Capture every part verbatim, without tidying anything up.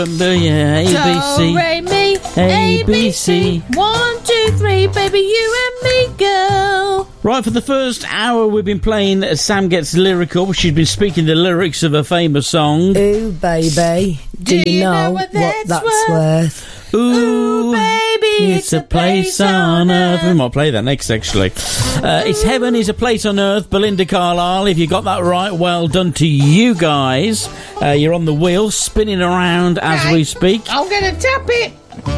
Yeah, A, B, C. Do, re, mi, A, B, C. One, two, three, baby, you and me, girl. Right, for the first hour we've been playing Sam Gets Lyrical. She's been speaking the lyrics of a famous song. Ooh, baby, do, do you know, know what that's, what that's worth? worth? Ooh, Ooh, baby, it's, it's a place, place on earth. We might play that next, actually. Uh, it's Heaven is a Place on Earth, Belinda Carlisle. If you got that right, well done to you guys. Uh, you're on the wheel, spinning around as right. we speak. I'm going to tap it.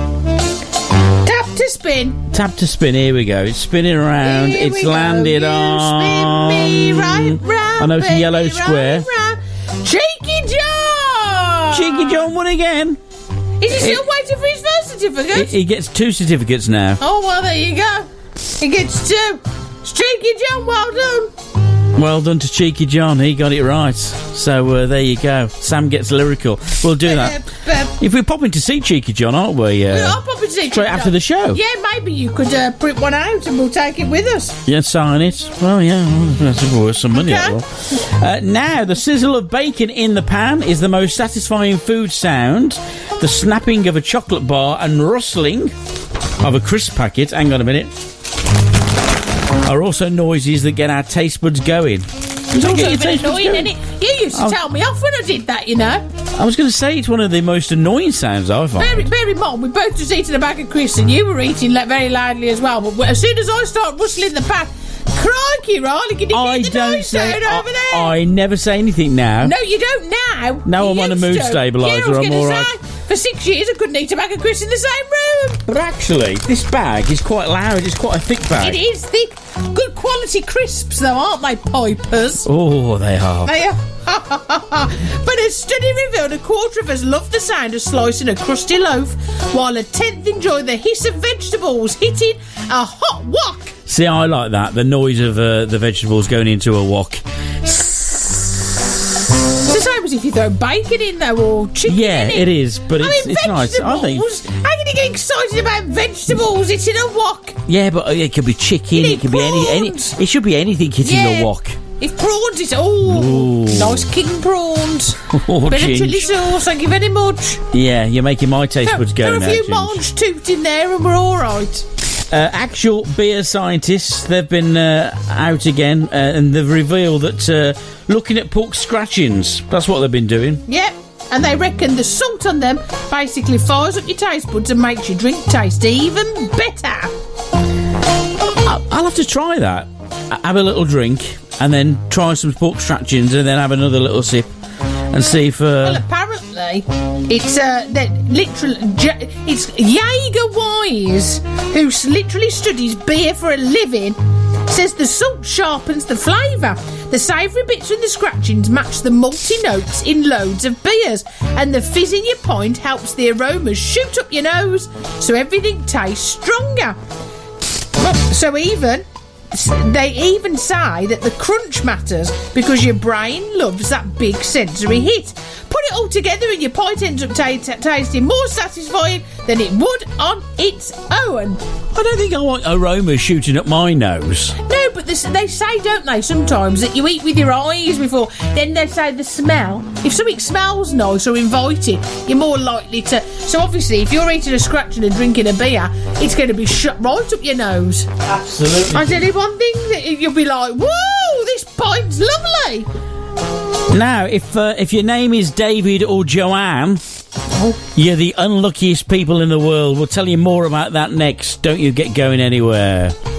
Tap to spin. Tap to spin, here we go. It's spinning around. Here it's landed go. on... Spin me right round, I know it's a yellow square. Right round. Cheeky John! Cheeky John won again. Is he still it, waiting for his first certificate? He gets two certificates now. Oh, well, there you go. He gets two. Cheeky John, well done. Well done to Cheeky John. He got it right. So uh, there you go. Sam Gets Lyrical. We'll do that. Uh, uh, if we're popping to see Cheeky John, aren't we? Uh, we are popping to see Straight after the show. Yeah, maybe you could uh, print one out and we'll take it with us. Yeah, sign it. Well, yeah, that's worth some money. Okay. Well. Uh, now, the sizzle of bacon in the pan is the most satisfying food sound. The snapping of a chocolate bar and rustling of a crisp packet. Hang on a minute. Are also noises that get our taste buds going. It's also a bit annoying, isn't it? You used to oh. tell me off when I did that, you know. I was going to say it's one of the most annoying sounds I've found. Bear, bear in mind, we both just eating a bag of crisps and you were eating very loudly as well. But as soon as I start rustling the pack, crikey, Riley, can you I hear the don't noise say, down I, over there? I never say anything now. No, you don't now. Now you I'm on a mood to. stabiliser, yeah, I'm all right. Say, for six years I couldn't eat a bag of crisps in the same room. But actually, this bag is quite loud. It's quite a thick bag. It is thick. Good quality crisps, though, aren't they, Pipers? Oh, they are. They are. But a study revealed a quarter of us love the sound of slicing a crusty loaf, while a tenth enjoy the hiss of vegetables hitting a hot wok. See, I like that. The noise of uh, the vegetables going into a wok. It's the same as if you throw bacon in there or chicken yeah, in it. it is, but it's, I mean, it's nice. I think. How can you get excited about vegetables hitting a wok? Yeah, but it could be chicken. It could prawns. be any, any. It should be anything hitting yeah. the wok. If prawns, it's oh, nice king prawns. Oh, bit of chilli sauce. Thank you very much. Yeah, you're making my taste buds go now. There are a few mange toot in there, and we're all right. Uh, actual beer scientists, they've been uh, out again, uh, and they've revealed that uh, looking at pork scratchings, that's what they've been doing. Yep, and they reckon the salt on them basically fires up your taste buds and makes your drink taste even better. I'll, I'll have to try that. Have a little drink, and then try some pork scratchings, and then have another little sip, and see if... Uh, well, apparently, it's uh, that literally, it's Jaeger Wise, who literally studies beer for a living, says the salt sharpens the flavour. The savoury bits from the scratchings match the malty notes in loads of beers, and the fizz in your pint helps the aromas shoot up your nose, so everything tastes stronger. So even... They even say that the crunch matters because your brain loves that big sensory hit. Put it all together and your pint ends up t- t- tasting more satisfying than it would on its own. I don't think I want aroma shooting up my nose. No, but this, they say, don't they, sometimes that you eat with your eyes before. Then they say the smell. If something smells nice or inviting, you're more likely to... So obviously, if you're eating a scratching and drinking a beer, it's going to be shut right up your nose. Absolutely. I tell you one thing, that you'll be like, whoa, this pint's lovely. Now, if uh, if your name is David or Joanne, oh. you're the unluckiest people in the world. We'll tell you more about that next. Don't you get going anywhere.